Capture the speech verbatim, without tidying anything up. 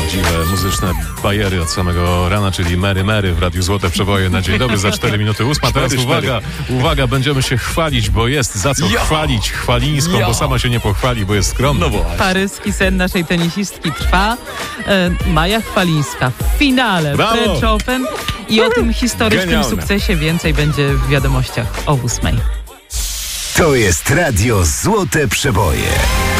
prawdziwe muzyczne bajery od samego rana, czyli Mary Mary w Radiu Złote Przeboje na dzień dobry za cztery minuty ósma. Teraz uwaga, uwaga, będziemy się chwalić, bo jest za co Jo. chwalić Chwalińską, Jo. bo sama się nie pochwali, bo jest skromna. No właśnie. Paryski sen naszej tenisistki trwa. E, Maja Chwalińska w finale Brawo. French Open i o tym historycznym Genialne. sukcesie więcej będzie w wiadomościach o ósmej. To jest Radio Złote Przeboje.